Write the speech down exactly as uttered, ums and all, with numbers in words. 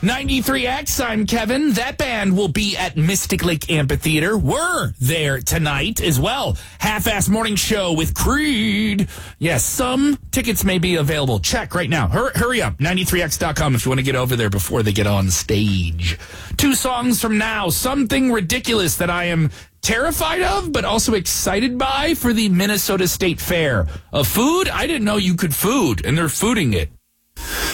ninety-three X, I'm Kevin. That band will be at Mystic Lake Amphitheater. We're there tonight as well. Half-Ass Morning Show with Creed. Yes, some tickets may be available. Check right now. Hurry, hurry up. ninety-three X dot com if you want to get over there before they get on stage. Two songs from now. Something ridiculous that I am terrified of, but also excited by for the Minnesota State Fair. A food? I didn't know you could food, and they're fooding it.